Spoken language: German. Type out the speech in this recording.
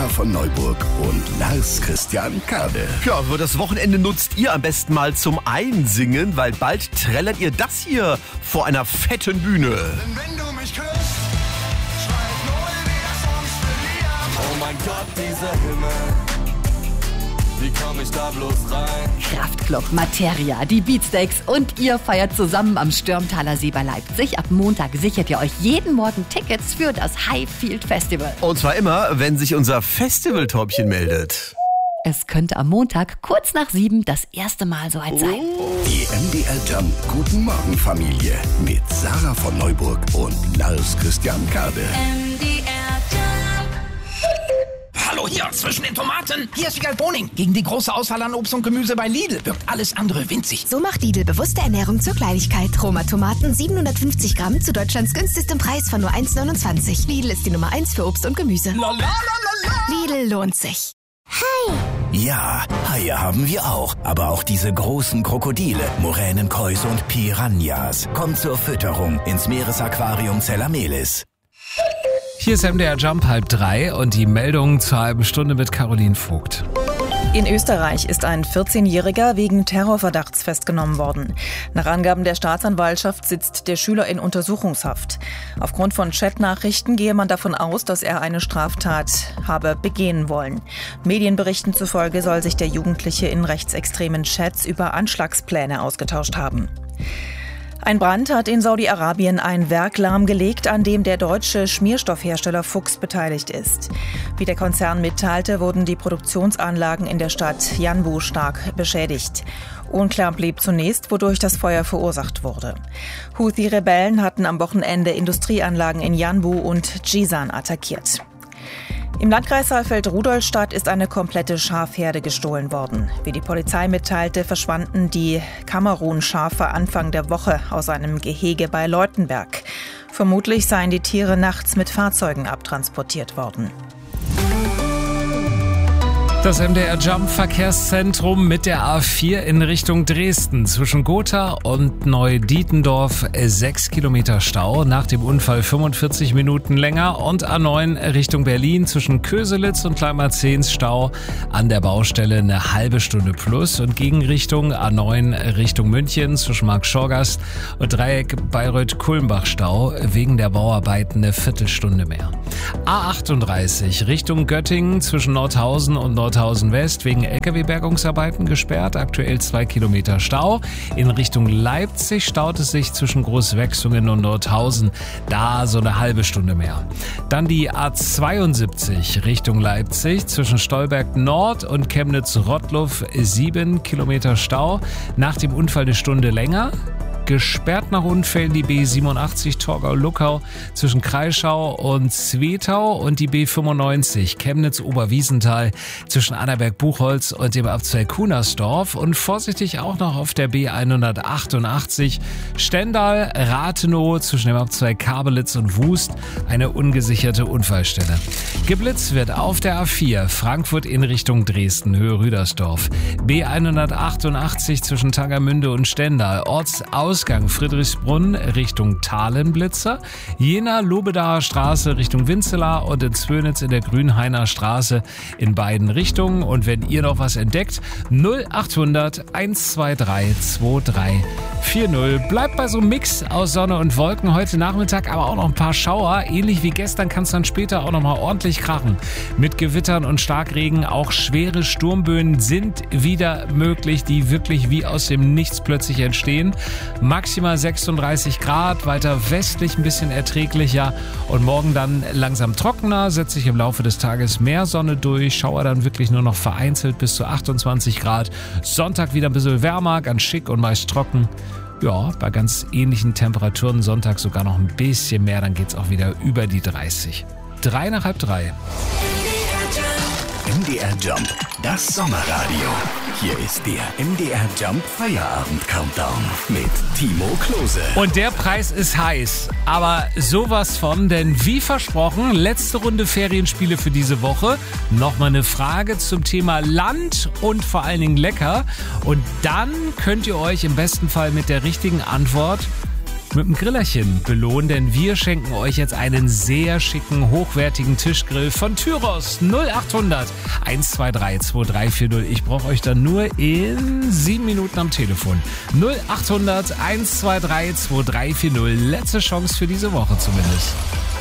von Neuburg und Lars Christian Kade. Ja, für das Wochenende nutzt ihr am besten mal zum Einsingen, weil bald trällert ihr das hier vor einer fetten Bühne. Denn wenn du mich küsst, schreit null wieder Songs verliert. Oh mein Gott, dieser Himmel, wie komm ich da bloß rein? Kraftklub, Materia, die Beatsteaks und ihr feiert zusammen am Stürmtaler See bei Leipzig. Ab Montag sichert ihr euch jeden Morgen Tickets für das Highfield Festival. Und zwar immer, wenn sich unser Festivaltäubchen meldet. Es könnte am Montag kurz nach 7 das erste Mal soweit sein. Die MDR Jump Guten Morgen Familie mit Sarah von Neuburg und Lars Christian Kade. Hallo hier, zwischen den Tomaten. Hier ist Wiegald Boning. Gegen die große Auswahl an Obst und Gemüse bei Lidl wirkt alles andere winzig. So macht Lidl bewusste Ernährung zur Kleinigkeit. Roma Tomaten 750 Gramm zu Deutschlands günstigstem Preis von nur 1,29. Lidl ist die Nummer 1 für Obst und Gemüse. Lidl lohnt sich. Ja, Haie haben wir auch. Aber auch diese großen Krokodile, Muränen, Kois und Piranhas. Kommt zur Fütterung ins Meeresaquarium Zellamelis. Hier ist MDR Jump 2:30 und die Meldung zur halben Stunde mit Caroline Vogt. In Österreich ist ein 14-Jähriger wegen Terrorverdachts festgenommen worden. Nach Angaben der Staatsanwaltschaft sitzt der Schüler in Untersuchungshaft. Aufgrund von Chatnachrichten gehe man davon aus, dass er eine Straftat habe begehen wollen. Medienberichten zufolge soll sich der Jugendliche in rechtsextremen Chats über Anschlagspläne ausgetauscht haben. Ein Brand hat in Saudi-Arabien ein Werk lahmgelegt, an dem der deutsche Schmierstoffhersteller Fuchs beteiligt ist. Wie der Konzern mitteilte, wurden die Produktionsanlagen in der Stadt Yanbu stark beschädigt. Unklar blieb zunächst, wodurch das Feuer verursacht wurde. Houthi-Rebellen hatten am Wochenende Industrieanlagen in Yanbu und Jisan attackiert. Im Landkreis Saalfeld-Rudolstadt ist eine komplette Schafherde gestohlen worden. Wie die Polizei mitteilte, verschwanden die Kamerun-Schafe Anfang der Woche aus einem Gehege bei Leutenberg. Vermutlich seien die Tiere nachts mit Fahrzeugen abtransportiert worden. Das MDR Jump Verkehrszentrum mit der A4 in Richtung Dresden. Zwischen Gotha und Neudietendorf 6 Kilometer Stau. Nach dem Unfall 45 Minuten länger. Und A9 Richtung Berlin zwischen Köselitz und Kleinmarzehns Stau. An der Baustelle eine halbe Stunde plus. Und Gegenrichtung A9 Richtung München zwischen Marktschorgast und Dreieck Bayreuth-Kulmbach Stau. Wegen der Bauarbeiten eine Viertelstunde mehr. A38 Richtung Göttingen zwischen Nordhausen und Nordhausen West wegen LKW-Bergungsarbeiten gesperrt. Aktuell 2 Kilometer Stau. In Richtung Leipzig staut es sich zwischen Großwechsungen und Nordhausen. Da so eine halbe Stunde mehr. Dann die A72 Richtung Leipzig zwischen Stolberg Nord und Chemnitz-Rottluff 7 Kilometer Stau. Nach dem Unfall eine Stunde länger. Gesperrt nach Unfällen die B87 Torgau-Luckau zwischen Kreischau und Zwetau und die B95 Chemnitz-Oberwiesenthal zwischen Annaberg-Buchholz und dem Abzweig Kunersdorf und vorsichtig auch noch auf der B188 Stendal-Rathenow zwischen dem Abzweig Kabelitz und Wust eine ungesicherte Unfallstelle. Geblitzt wird auf der A4 Frankfurt in Richtung Dresden, Höhe Rüdersdorf. B188 zwischen Tangermünde und Stendal, Ortsausgang Friedrichsbrunn Richtung Thalenblitzer, Jena-Lobedaer Straße Richtung Winzelar und in Zwönitz in der Grünhainer Straße in beiden Richtungen. Und wenn ihr noch was entdeckt, 0800 123 2340. Bleibt bei so einem Mix aus Sonne und Wolken heute Nachmittag, aber auch noch ein paar Schauer. Ähnlich wie gestern kann es dann später auch noch mal ordentlich krachen. Mit Gewittern und Starkregen, auch schwere Sturmböen sind wieder möglich, die wirklich wie aus dem Nichts plötzlich entstehen. Maximal 36 Grad, weiter westlich ein bisschen erträglicher und morgen dann langsam trockener, setzt sich im Laufe des Tages mehr Sonne durch, Schauer dann wirklich nur noch vereinzelt bis zu 28 Grad. Sonntag wieder ein bisschen wärmer, ganz schick und meist trocken. Ja, bei ganz ähnlichen Temperaturen, Sonntag sogar noch ein bisschen mehr, dann geht's auch wieder über die 30. 3 nach halb 3. MDR Jump, das Sommerradio. Hier ist der MDR Jump Feierabend Countdown mit Timo Klose. Und der Preis ist heiß, aber sowas von, denn wie versprochen, letzte Runde Ferienspiele für diese Woche. Nochmal eine Frage zum Thema Land und vor allen Dingen lecker. Und dann könnt ihr euch im besten Fall mit der richtigen Antwort mit einem Grillerchen belohnen, denn wir schenken euch jetzt einen sehr schicken, hochwertigen Tischgrill von Tyros. 0800 123 2340. Ich brauche euch dann nur in 7 Minuten am Telefon. 0800 123 2340. Letzte Chance für diese Woche zumindest.